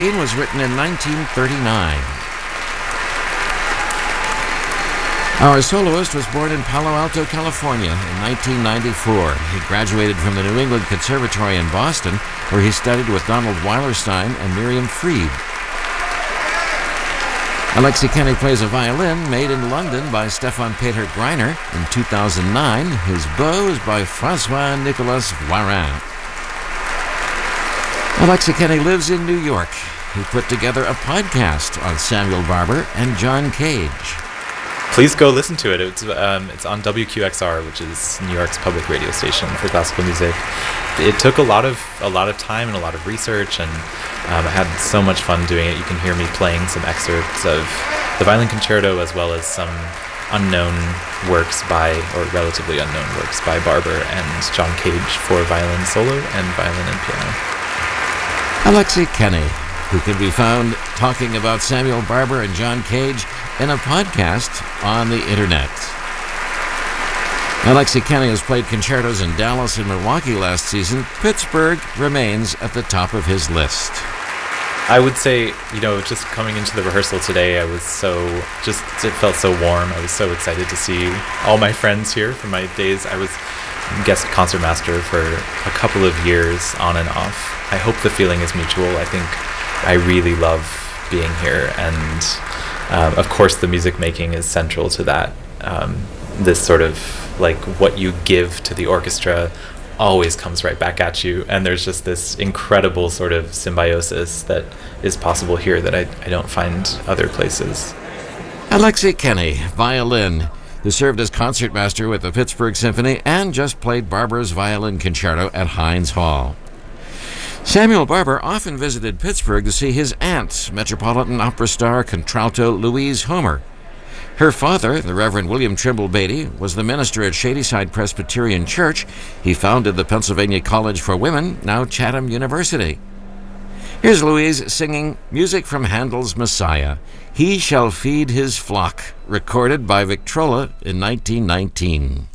was written in 1939. Our soloist was born in Palo Alto, California in 1994. He graduated from the New England Conservatory in Boston, where he studied with Donald Weilerstein and Miriam Fried. Alexi Kenny plays a violin made in London by Stefan Peter Greiner. In 2009, his bow is by François-Nicolas Voirin. Alexi Kenny lives in New York. He put together a podcast on Samuel Barber and John Cage. Please go listen to it. It's on WQXR, which is New York's public radio station for classical music. It took a lot of time and a lot of research, and I had so much fun doing it. You can hear me playing some excerpts of the Violin Concerto as well as some unknown works or relatively unknown works by Barber and John Cage for violin solo and violin and piano. Alexi Kenny, who can be found talking about Samuel Barber and John Cage in a podcast on the internet. Alexi Kenny has played concertos in Dallas and Milwaukee last season. Pittsburgh remains at the top of his list. I would say, just coming into the rehearsal today, it felt so warm. I was so excited to see all my friends here from my days. I was guest concertmaster for a couple of years on and off. I hope the feeling is mutual. I think I really love being here, and of course the music making is central to that. This sort of like what you give to the orchestra always comes right back at you, and there's just this incredible sort of symbiosis that is possible here that I don't find other places. Alexi Kenny, violin, who served as concertmaster with the Pittsburgh Symphony and just played Barber's Violin Concerto at Heinz Hall. Samuel Barber often visited Pittsburgh to see his aunt, Metropolitan Opera star contralto Louise Homer. Her father, the Reverend William Trimble Beatty, was the minister at Shadyside Presbyterian Church. He founded the Pennsylvania College for Women, now Chatham University. Here's Louise singing music from Handel's Messiah, He Shall Feed His Flock, recorded by Victrola in 1919.